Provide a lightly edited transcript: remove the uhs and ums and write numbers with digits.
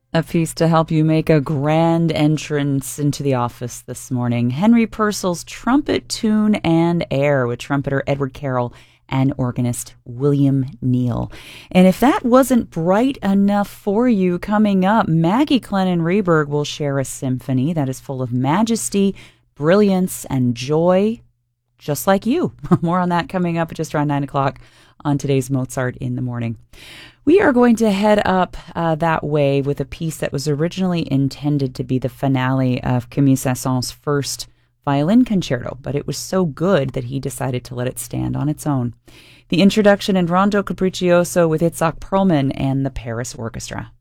A piece to help you make a grand entrance into the office this morning. Henry Purcell's Trumpet Tune and Air with trumpeter Edward Carroll and organist William Neal. And if that wasn't bright enough for you, coming up, Maggie Clennon Reberg will share a symphony that is full of majesty, brilliance, and joy, just like you. More on that coming up at just around 9 o'clock on today's Mozart in the Morning. We are going to head up that way with a piece that was originally intended to be the finale of Camille Saint-Saëns' first violin concerto, but it was so good that he decided to let it stand on its own. The introduction in Rondo Capriccioso with Itzhak Perlman and the Paris Orchestra.